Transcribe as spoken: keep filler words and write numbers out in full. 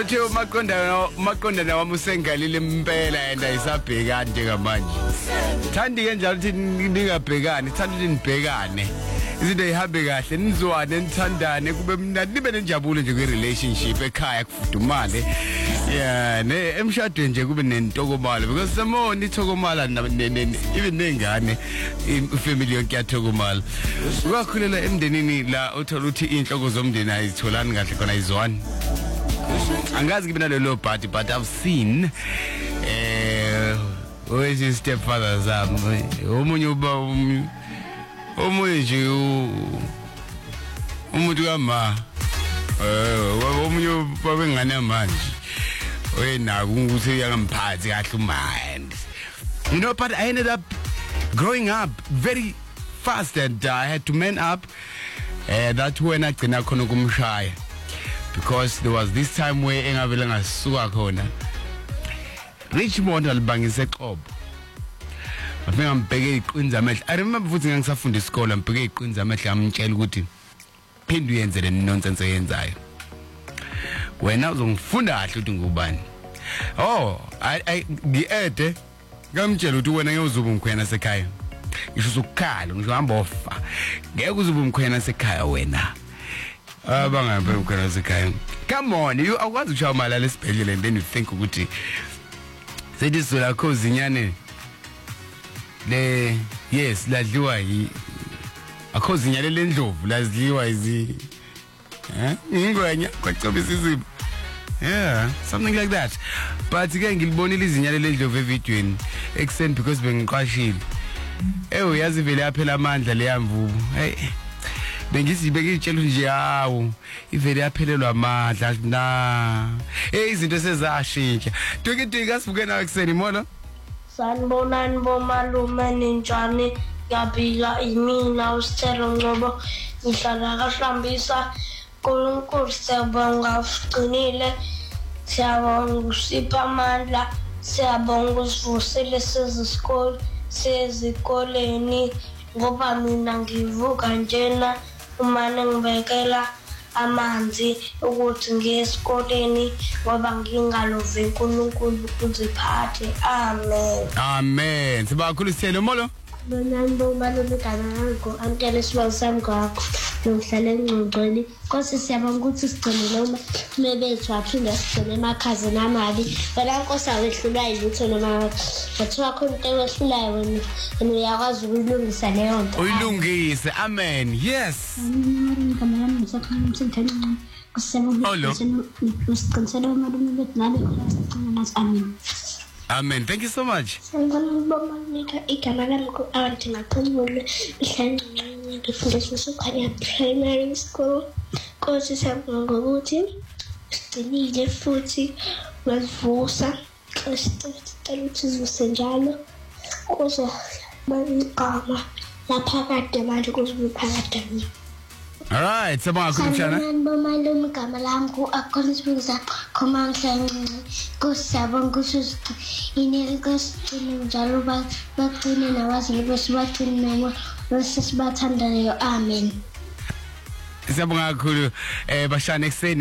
Lothe umaqondana umaqondana wami usengalile impela and ayisabhekani njengamanje. Thandi kanjalo ukuthi ningabhekani, thanda ukuthi nibhekane. Izinto ezihambe kahle, nizwane, nithandane, kube mnandi, nibe nenjabulo nje kwe relationship ekhaya kufudumale. Yeah, ne emshadweni nje kube nentokomalo because samoni ithokomala even nengane ifamily yonke yathokomala. Ukakhulela emndenini la uthola ukuthi inhloko zomndeni ayitholani kahle khona izwani. Angazi ngibe nalelo party but I've seen eh where's his stepfather zam omunye uba omunye nje umuntu kama eh omunye babengane manje wena ukuthi yangamphathi kahle umind. You know, but I ended up growing up very fast and uh, I had to man up. Uh, that's when I gcina khona kumshaya because there was this time where engavela ngasuka khona Richmond alibangise eqobo. Afika ngibheke iqinza amehla. I remember futhi ngisafunda isikole ngibheke iqinza amehla ngamtshela ukuthi phinde uyenze le nonsense eyenzayo. Wena uzongifunda kahle ukuthi ngubani. Oh, I I ngiede ngamtshela ukuthi wena ngeke uzobe umkhwena sekhaya. Ngisho usukhala ngisho hamba ofa. Ngeke uzobe umkhwena sekhaya wena. Abangabe umkhwena sekhaya. Come on, you akwazi ukushaya malala esibhedlela and then you think ukuthi sethi lakho zinyane le yes ladliwa yi akho zinyane lendlovu lazidliwa izi eh ingwenya kwacobisa izipho. Yeah, something like that. But again ngilibonile izinyane lendlovu evidweni extend because bengiqashile. Eh uyazi vele yaphela amandla le yamvubu. Hey bengizibeke itshelo nje hawo ivele yaphelelwa amandla na eh izinto sezashintsha twiki twiki asibuke nawe kuseni molo sanibonani bomalume ninjani yaphila imina usithelo ngoba ngihlala kahlambisa uNkulunkulu siyabonga usigcinile siyabonga usipha amandla siyabonga usivusile sezisikole sezikoleni ngoba mina ngivuka njena umane ngibekela amanzi ukuthi ngiyesikoleni ngoba ngingalovi uNkulunkulu ukuziphathe. Amen. Amen. Sibakhulu sithelo molo. Bonambo malume kanako antele sibasam ngakho nomhlala engcongcweni Nkosi siyabonga ukuthi sigcinile uma mebethu aphinda sigcine emakhazi namali wena Nkosi awehlulwa yilutho noma bathiwa khona into ewehlulayo wena wena uyakwazi ukuyilungisa leyo nto uyilungise. Amen. Yes. Ngikamela ngisakhona umsitheni kusebenzisa usiqinisele malume bethu nabe sigcina nathi. Amen. Amen. Thank you so much. Sanibona nika igama lami ku Aunty Maqhubule ihlanqinqe ngifundiswa usukhanya primary school. Nkosi siyabonga ukuthi sigcinile futhi wasivusa sicela ukuthi sizuse njalo kuze igama lapha kade manje kuze phakade. All right, sabonga kumshana. Malume igama lami ku akhonisibuza khoma ngihlanqinqe kusabonga ukuthi inele kusicina njalo bagcine nabazi besibagcina nabo bese sibathandayo. Amen. Siyabonga kakhulu eh bashana ekseni.